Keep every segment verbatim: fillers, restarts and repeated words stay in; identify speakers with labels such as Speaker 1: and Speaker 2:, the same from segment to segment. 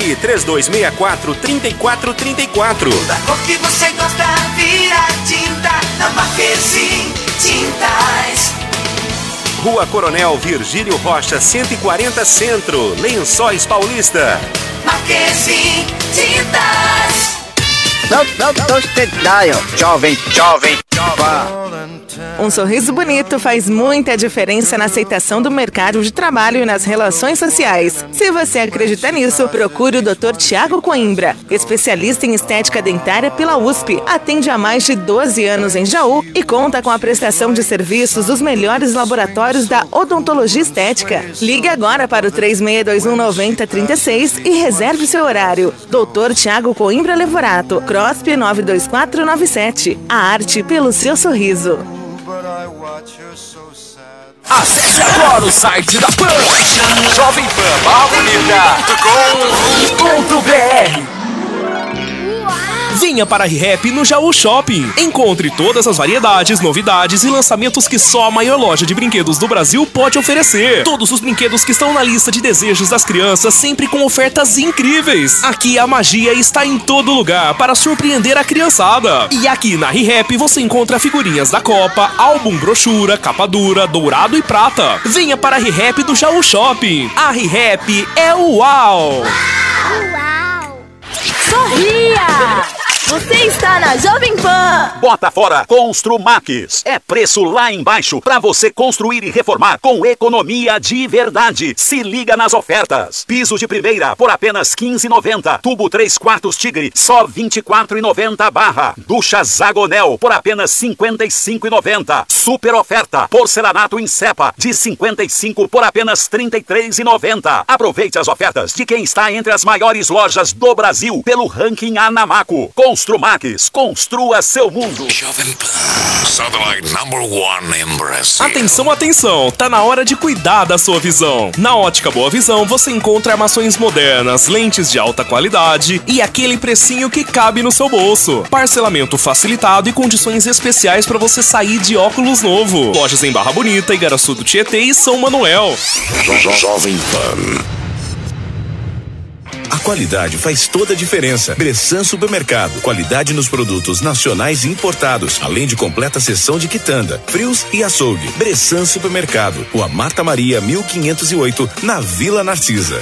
Speaker 1: Ligue três dois seis quatro, três quatro três quatro.
Speaker 2: Da cor que você gosta, vira tinta na Marquezine Tintas.
Speaker 1: Rua Coronel Virgílio Rocha, cento e quarenta Centro, Lençóis Paulista.
Speaker 2: Marquezine Tintas.
Speaker 3: Não, não, não, jovem, jovem, jovem.
Speaker 4: Um sorriso bonito faz muita diferença na aceitação do mercado de trabalho e nas relações sociais. Se você acredita nisso, procure o doutor Tiago Coimbra, especialista em estética dentária pela U S P. Atende há mais de doze anos em Jaú e conta com a prestação de serviços dos melhores laboratórios da odontologia estética. Ligue agora para o três seis dois um, nove zero três seis e reserve seu horário. doutor Tiago Coimbra Levorato, C R O S P nove dois quatro nove sete. A arte pelo seu sorriso.
Speaker 5: Acesse agora o site da Pan, jovem pan barra bonita ponto com ponto br. Venha para a ReHap no Jaú Shopping. Encontre todas as variedades, novidades e lançamentos que só a maior loja de brinquedos do Brasil pode oferecer. Todos os brinquedos que estão na lista de desejos das crianças, sempre com ofertas incríveis. Aqui a magia está em todo lugar para surpreender a criançada. E aqui na ReHap você encontra figurinhas da Copa, álbum, brochura, capa dura, dourado e prata. Venha para a ReHap do Jaú Shopping. A ReHap é o uau!
Speaker 6: Uau! Sorria! Você está na Jovem Pan.
Speaker 7: Bota fora Construmax. É preço lá embaixo para você construir e reformar com economia de verdade. Se liga nas ofertas. Piso de primeira por apenas quinze reais e noventa centavos. Tubo três quartos Tigre só vinte e quatro reais e noventa centavos barra. Ducha Zagonel por apenas cinquenta e cinco reais e noventa centavos. Super oferta. Porcelanato em cepa de cinquenta e cinco reais por apenas trinta e três reais e noventa centavos. Aproveite as ofertas de quem está entre as maiores lojas do Brasil pelo ranking Anamaco. Construmax, construa seu mundo.
Speaker 8: Jovem Pan, satellite number one in Brazil.
Speaker 5: Atenção, atenção, tá na hora de cuidar da sua visão. Na Ótica Boa Visão você encontra armações modernas, lentes de alta qualidade e aquele precinho que cabe no seu bolso. Parcelamento facilitado e condições especiais para você sair de óculos novo. Lojas em Barra Bonita, Igaraçu do Tietê e São Manuel.
Speaker 8: Jovem Pan.
Speaker 9: A qualidade faz toda a diferença. Bressan Supermercado. Qualidade nos produtos nacionais e importados, além de completa seção de quitanda, frios e açougue. Bressan Supermercado. Rua Marta Maria, mil quinhentos e oito, na Vila Narcisa.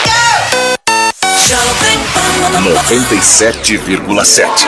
Speaker 8: noventa e sete vírgula sete.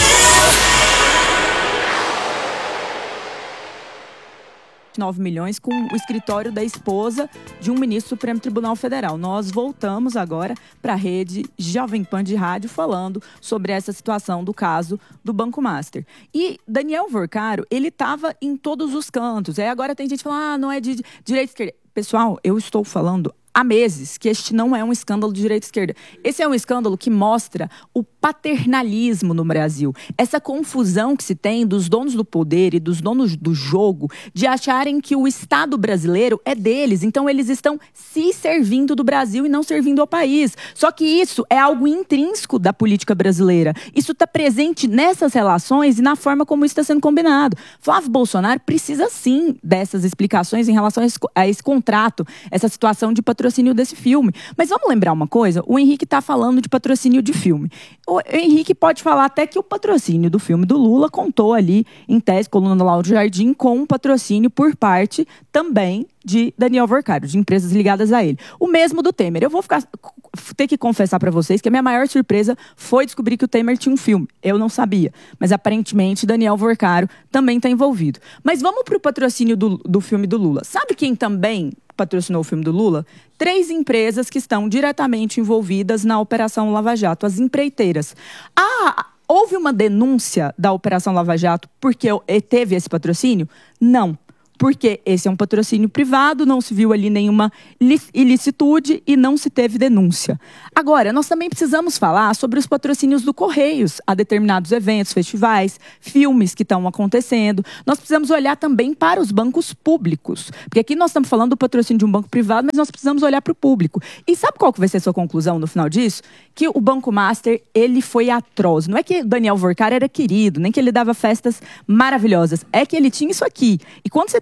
Speaker 10: nove milhões com o escritório da esposa de um ministro do Supremo Tribunal Federal. Nós voltamos agora para a rede Jovem Pan de rádio falando sobre essa situação do caso do Banco Master. E Daniel Vorcaro, ele estava em todos os cantos. Aí agora tem gente falando, ah, não é de direita e esquerda. Pessoal, eu estou falando há meses que este não é um escândalo de direita e esquerda. Esse é um escândalo que mostra o paternalismo no Brasil. Essa confusão que se tem dos donos do poder e dos donos do jogo de acharem que o Estado brasileiro é deles. Então, eles estão se servindo do Brasil e não servindo ao país. Só que isso é algo intrínseco da política brasileira. Isso está presente nessas relações e na forma como isso está sendo combinado. Flávio Bolsonaro precisa, sim, dessas explicações em relação a esse, a esse contrato, essa situação de patrocínio desse filme. Mas vamos lembrar uma coisa? O Henrique está falando de patrocínio de filme. O Henrique pode falar até que o patrocínio do filme do Lula contou ali, em tese, coluna do Lauro Jardim, com um patrocínio por parte também de Daniel Vorcaro, de empresas ligadas a ele. O mesmo do Temer. Eu vou ficar, ter que confessar para vocês que a minha maior surpresa foi descobrir que o Temer tinha um filme. Eu não sabia. Mas aparentemente Daniel Vorcaro também está envolvido. Mas vamos para o patrocínio do, do filme do Lula. Sabe quem também patrocinou o filme do Lula? Três empresas que estão diretamente envolvidas na Operação Lava Jato, as empreiteiras. Ah, houve uma denúncia da Operação Lava Jato porque teve esse patrocínio? Não. Porque esse é um patrocínio privado, não se viu ali nenhuma ilicitude e não se teve denúncia. Agora, nós também precisamos falar sobre os patrocínios do Correios a determinados eventos, festivais, filmes que estão acontecendo. Nós precisamos olhar também para os bancos públicos. Porque aqui nós estamos falando do patrocínio de um banco privado, mas nós precisamos olhar para o público. E sabe qual que vai ser a sua conclusão no final disso? Que o Banco Master, ele foi atroz. Não é que Daniel Vorcaro era querido, nem que ele dava festas maravilhosas. É que ele tinha isso aqui. E quando você tem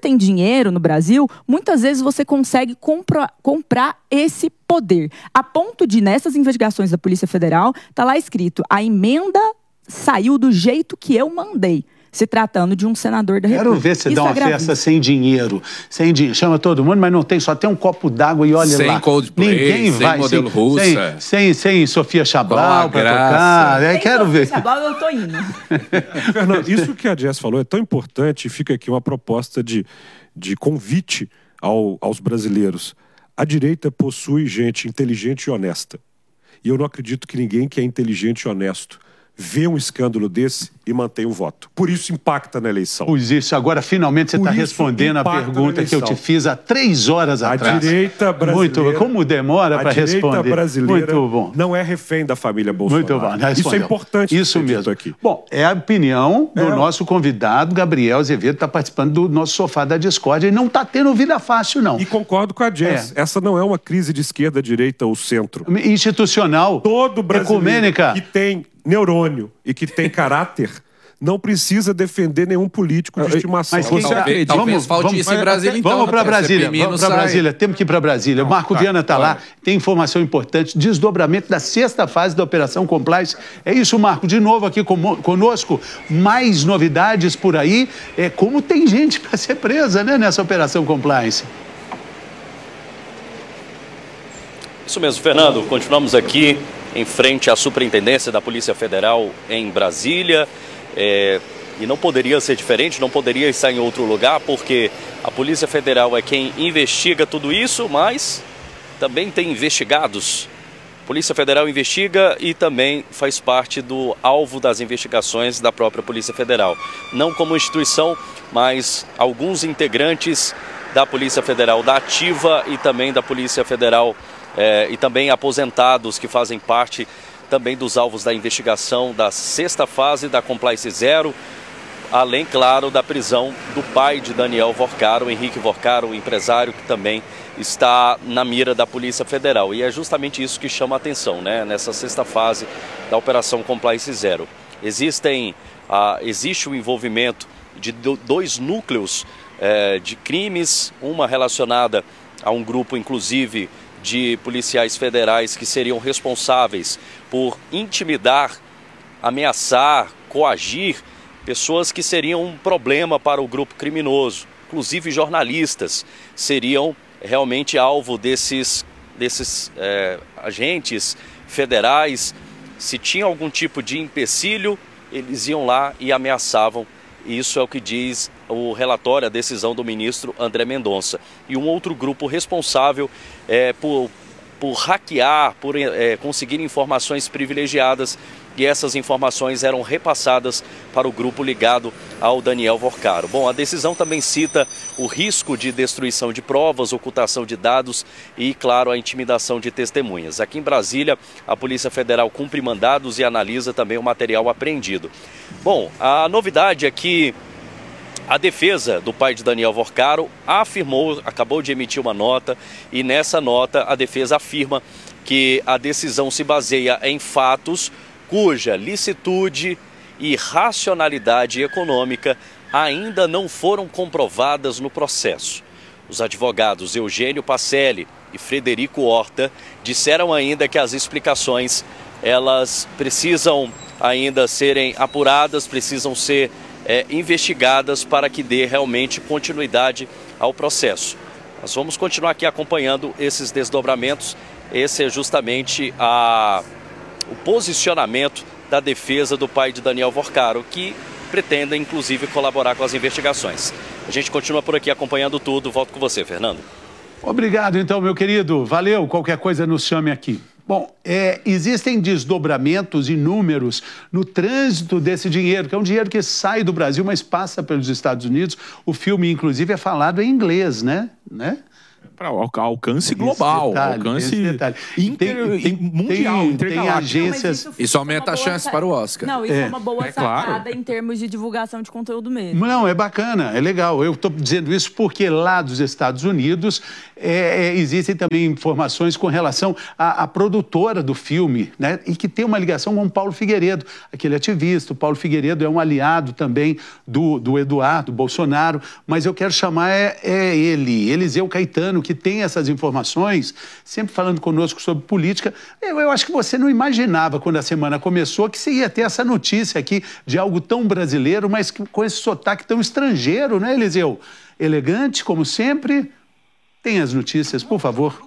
Speaker 10: tem dinheiro no Brasil, muitas vezes você consegue compra, comprar esse poder. A ponto de, nessas investigações da Polícia Federal, tá lá escrito, a emenda saiu do jeito que eu mandei. Se tratando de um senador da República.
Speaker 11: Quero ver se
Speaker 10: Isso
Speaker 11: dá uma
Speaker 10: é gravíssimo.
Speaker 11: festa sem dinheiro. Sem dinheiro. Chama todo mundo, mas não tem, só tem um copo d'água e olha
Speaker 12: sem
Speaker 11: lá.
Speaker 12: Sem Coldplay,
Speaker 11: ninguém
Speaker 12: sem
Speaker 11: vai,
Speaker 12: modelo
Speaker 11: sem,
Speaker 12: russa.
Speaker 11: Sem, sem, sem Sofia Chablau para tocar. É,
Speaker 10: sem
Speaker 11: quero
Speaker 10: Sofia
Speaker 11: ver.
Speaker 10: Chablau, eu tô indo.
Speaker 13: Fernando, isso que a Jess falou é tão importante e fica aqui uma proposta de, de convite ao, aos brasileiros. A direita possui gente inteligente e honesta. E eu não acredito que ninguém que é inteligente e honesto vê um escândalo desse e mantém o voto. Por isso impacta na eleição.
Speaker 11: Pois isso, agora finalmente você está respondendo a pergunta que eu te fiz há três horas
Speaker 13: a
Speaker 11: atrás.
Speaker 13: A direita brasileira...
Speaker 11: Muito bom. Como demora para responder.
Speaker 13: A direita brasileira
Speaker 11: Muito bom.
Speaker 13: não é refém da família Bolsonaro.
Speaker 11: Muito bom.
Speaker 13: Isso é importante.
Speaker 11: Isso mesmo. Aqui. Bom, é a opinião do é. nosso convidado, Gabriel Azevedo, está participando do nosso Sofá da Discórdia e não está tendo vida fácil, não.
Speaker 13: E concordo com a Jess. É. Essa não é uma crise de esquerda, direita ou centro.
Speaker 11: Institucional.
Speaker 13: Todo brasileiro
Speaker 11: ecumênica.
Speaker 13: que tem neurônio e que tem caráter não precisa defender nenhum político de estimação.
Speaker 11: Mas quem
Speaker 12: talvez, talvez falte isso em Brasília, então.
Speaker 11: Vamos para Brasília, vamos para Brasília. Temos que ir para Brasília. O Marco tá, Viana está lá, tem informação importante, desdobramento da sexta fase da Operação Compliance. É isso, Marco, de novo aqui conosco, mais novidades por aí. É, como tem gente para ser presa, né, nessa Operação Compliance.
Speaker 14: Isso mesmo, Fernando. Continuamos aqui em frente à Superintendência da Polícia Federal em Brasília. É, e não poderia ser diferente, não poderia estar em outro lugar, porque a Polícia Federal é quem investiga tudo isso, mas também tem investigados. A Polícia Federal investiga e também faz parte do alvo das investigações da própria Polícia Federal. Não como instituição, mas alguns integrantes da Polícia Federal da ativa e também da Polícia Federal É, e também aposentados que fazem parte também dos alvos da investigação da sexta fase da Compliance Zero, além, claro, da prisão do pai de Daniel Vorcaro, Henrique Vorcaro, o empresário que também está na mira da Polícia Federal. E é justamente isso que chama a atenção, né, nessa sexta fase da Operação Compliance Zero. Existem, ah, existe o envolvimento de dois núcleos eh, de crimes, uma relacionada a um grupo, inclusive, de policiais federais que seriam responsáveis por intimidar, ameaçar, coagir pessoas que seriam um problema para o grupo criminoso. Inclusive jornalistas seriam realmente alvo desses, desses é, agentes federais. Se tinha algum tipo de empecilho, eles iam lá e ameaçavam. Isso é o que diz o relatório, a decisão do ministro André Mendonça. E um outro grupo responsável é, por, por hackear, por é, conseguir informações privilegiadas, e essas informações eram repassadas para o grupo ligado ao Daniel Vorcaro. Bom, a decisão também cita o risco de destruição de provas, ocultação de dados e, claro, a intimidação de testemunhas. Aqui em Brasília, a Polícia Federal cumpre mandados e analisa também o material apreendido. Bom, a novidade é que a defesa do pai de Daniel Vorcaro afirmou, acabou de emitir uma nota, e nessa nota a defesa afirma que a decisão se baseia em fatos cuja licitude e racionalidade econômica ainda não foram comprovadas no processo. Os advogados Eugênio Pacelli e Frederico Horta disseram ainda que as explicações, elas precisam ainda serem apuradas, precisam ser é, investigadas para que dê realmente continuidade ao processo. Nós vamos continuar aqui acompanhando esses desdobramentos. Esse é justamente a... o posicionamento da defesa do pai de Daniel Vorcaro, que pretende, inclusive, colaborar com as investigações. A gente continua por aqui acompanhando tudo. Volto com você, Fernando.
Speaker 11: Obrigado, então, meu querido. Valeu. Qualquer coisa nos chame aqui. Bom, é, existem desdobramentos e números no trânsito desse dinheiro, que é um dinheiro que sai do Brasil, mas passa pelos Estados Unidos. O filme, inclusive, é falado em inglês, né? né?
Speaker 15: para alcance global,
Speaker 11: detalhe,
Speaker 15: alcance
Speaker 11: inter, tem, tem,
Speaker 15: mundial,
Speaker 11: tem,
Speaker 15: intergaláctico.
Speaker 11: tem agências...
Speaker 10: Não,
Speaker 12: isso, isso aumenta a chance
Speaker 10: sa...
Speaker 12: para o Oscar.
Speaker 10: Não, isso é,
Speaker 11: é
Speaker 10: uma boa
Speaker 15: é
Speaker 10: sacada
Speaker 15: claro.
Speaker 10: em termos de divulgação de conteúdo mesmo.
Speaker 11: Não, é bacana, é legal. Eu estou dizendo isso porque lá dos Estados Unidos é, é, existem também informações com relação à, à produtora do filme, né? E que tem uma ligação com o Paulo Figueiredo, aquele ativista. O Paulo Figueiredo é um aliado também do, do Eduardo Bolsonaro, mas eu quero chamar é, é ele, Eliseu Caetano, que tem essas informações, sempre falando conosco sobre política. Eu, eu acho que você não imaginava, quando a semana começou, que você ia ter essa notícia aqui de algo tão brasileiro, mas que, com esse sotaque tão estrangeiro, né, Eliseu? Elegante, como sempre. Tem as notícias, por favor.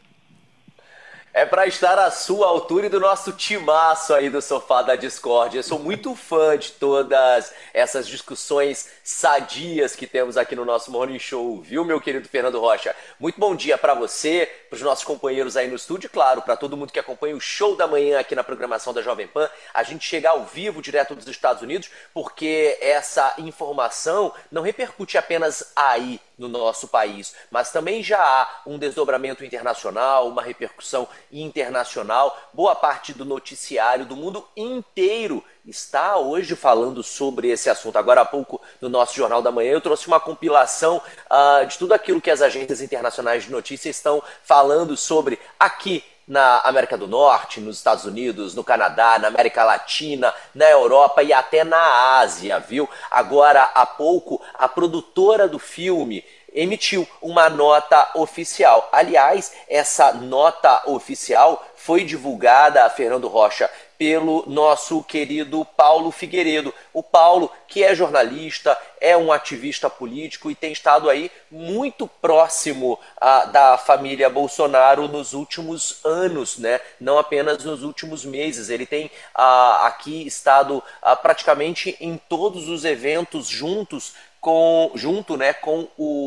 Speaker 16: É para estar à sua altura e do nosso timaço aí do Sofá da Discórdia. Eu sou muito fã de todas essas discussões sadias que temos aqui no nosso Morning Show, viu, meu querido Fernando Rocha? Muito bom dia para você, para os nossos companheiros aí no estúdio, claro, para todo mundo que acompanha o Show da Manhã aqui na programação da Jovem Pan. A gente chega ao vivo, direto dos Estados Unidos, porque essa informação não repercute apenas aí no nosso país, mas também já há um desdobramento internacional, uma repercussão internacional. Boa parte do noticiário do mundo inteiro está hoje falando sobre esse assunto. Agora há pouco, no nosso Jornal da Manhã, eu trouxe uma compilação uh, de tudo aquilo que as agências internacionais de notícia estão falando sobre aqui na América do Norte, nos Estados Unidos, no Canadá, na América Latina, na Europa e até na Ásia, viu? Agora há pouco, a produtora do filme emitiu uma nota oficial. Aliás, essa nota oficial foi divulgada, Fernando Rocha, pelo nosso querido Paulo Figueiredo. O Paulo, que é jornalista, é um ativista político e tem estado aí muito próximo ah, da família Bolsonaro nos últimos anos, né? Não apenas nos últimos meses. Ele tem ah, aqui estado ah, praticamente em todos os eventos juntos Com, junto né, com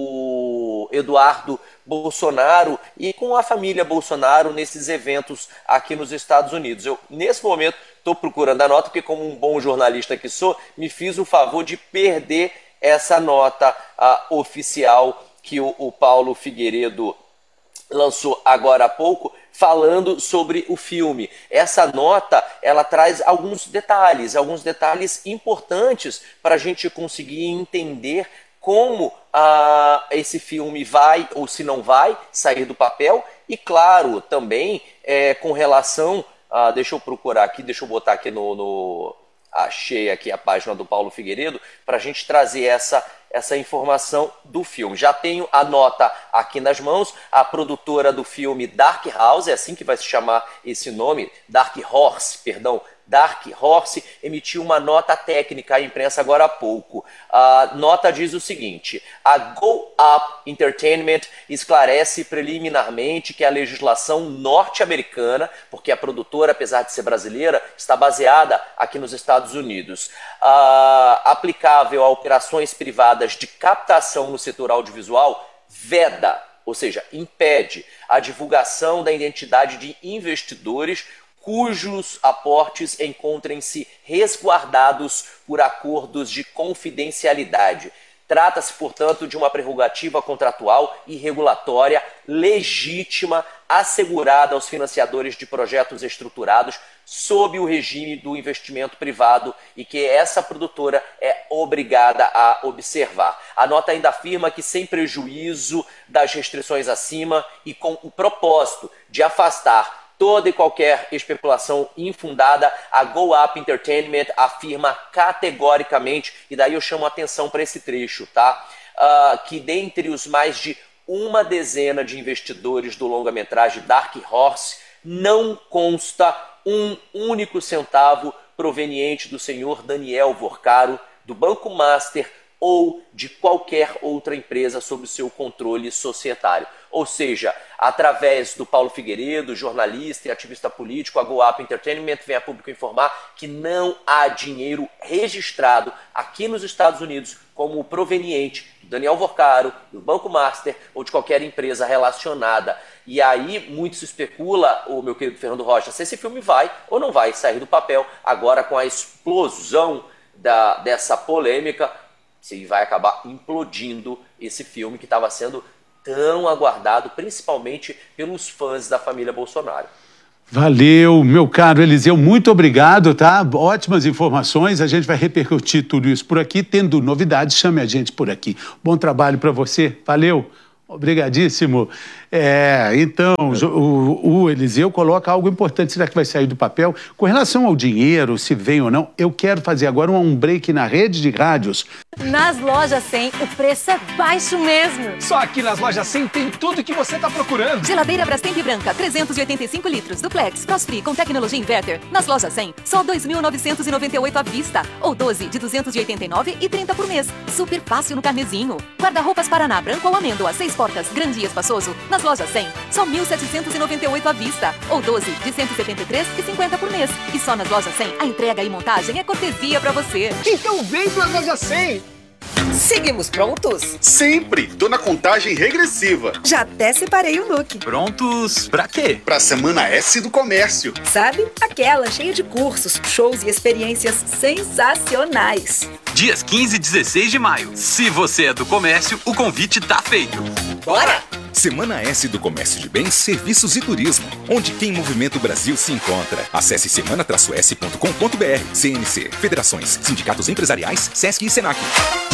Speaker 16: o Eduardo Bolsonaro e com a família Bolsonaro nesses eventos aqui nos Estados Unidos. Eu, nesse momento, estou procurando a nota, porque como um bom jornalista que sou, me fiz o favor de perder essa nota a, oficial que o, o Paulo Figueiredo lançou agora há pouco, falando sobre o filme. Essa nota, ela traz alguns detalhes, alguns detalhes importantes para a gente conseguir entender como ah, esse filme vai ou se não vai sair do papel. E claro, também é, com relação, ah, deixa eu procurar aqui, deixa eu botar aqui no... no achei aqui a página do Paulo Figueiredo, para a gente trazer essa, essa informação do filme. Já tenho a nota aqui nas mãos, a produtora do filme Dark House, é assim que vai se chamar esse nome, Dark Horse, perdão, Dark Horse, emitiu uma nota técnica à imprensa agora há pouco. A nota diz o seguinte: a Go Up Entertainment esclarece preliminarmente que a legislação norte-americana, porque a produtora, apesar de ser brasileira, está baseada aqui nos Estados Unidos, a, aplicável a operações privadas de captação no setor audiovisual, veda, ou seja, impede a divulgação da identidade de investidores cujos aportes encontrem-se resguardados por acordos de confidencialidade. Trata-se, portanto, de uma prerrogativa contratual e regulatória legítima assegurada aos financiadores de projetos estruturados sob o regime do investimento privado e que essa produtora é obrigada a observar. A nota ainda afirma que, sem prejuízo das restrições acima e com o propósito de afastar toda e qualquer especulação infundada, a Go Up Entertainment afirma categoricamente, e daí eu chamo a atenção para esse trecho, tá? Uh, que dentre os mais de uma dezena de investidores do longa-metragem Dark Horse, não consta um único centavo proveniente do senhor Daniel Vorcaro, do Banco Master ou de qualquer outra empresa sob seu controle societário. Ou seja, através do Paulo Figueiredo, jornalista e ativista político, a Go Up Entertainment vem a público informar que não há dinheiro registrado aqui nos Estados Unidos como proveniente do Daniel Vorcaro, do Banco Master ou de qualquer empresa relacionada. E aí muito se especula, o meu querido Fernando Rocha, se esse filme vai ou não vai sair do papel agora com a explosão da, dessa polêmica, se vai acabar implodindo esse filme que estava sendo tão aguardado, principalmente pelos fãs da família Bolsonaro.
Speaker 11: Valeu, meu caro Eliseu, muito obrigado, tá? Ótimas informações, a gente vai repercutir tudo isso por aqui. Tendo novidades, chame a gente por aqui. Bom trabalho para você, valeu, obrigadíssimo. É, então, o, o Eliseu coloca algo importante, será que vai sair do papel? Com relação ao dinheiro, se vem ou não, eu quero fazer agora um break na rede de rádios.
Speaker 17: Nas lojas cem, o preço é baixo mesmo.
Speaker 5: Só aqui nas lojas cem tem tudo que você tá procurando.
Speaker 18: Geladeira Brastemp branca, trezentos e oitenta e cinco litros, duplex, Frost-Free com tecnologia inverter. Nas lojas cem, só dois mil novecentos e noventa e oito à vista. Ou doze de duzentos e oitenta e nove e trinta por mês. Super fácil no carnezinho. Guarda-roupas Paraná, branco ou amêndoa, seis portas, grande e espaçoso. Nas lojas cem, só mil setecentos e noventa e oito à vista. Ou doze de cento e setenta e três e cinquenta por mês. E só nas lojas cem, a entrega e montagem é cortesia pra você.
Speaker 5: Então vem pra loja cem.
Speaker 19: Seguimos prontos?
Speaker 20: Sempre! Tô na contagem regressiva.
Speaker 19: Já até separei o look.
Speaker 20: Prontos pra quê? Pra Semana S do Comércio.
Speaker 19: Sabe? Aquela cheia de cursos, shows e experiências sensacionais.
Speaker 21: Dias quinze e dezesseis de maio. Se você é do comércio, o convite tá feito.
Speaker 19: Bora!
Speaker 22: Semana S do Comércio de Bens, Serviços e Turismo, onde quem movimenta o Brasil se encontra. Acesse semana traço s ponto com ponto b r. C N C, Federações, Sindicatos Empresariais, Sesc e Senac.